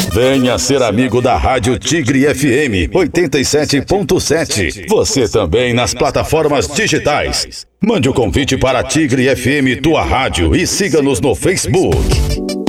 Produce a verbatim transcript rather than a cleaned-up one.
Venha ser amigo da Rádio Tigre F M oitenta e sete ponto sete. Você também nas plataformas digitais. Mande o convite para Tigre F M, tua rádio, e siga-nos no Facebook.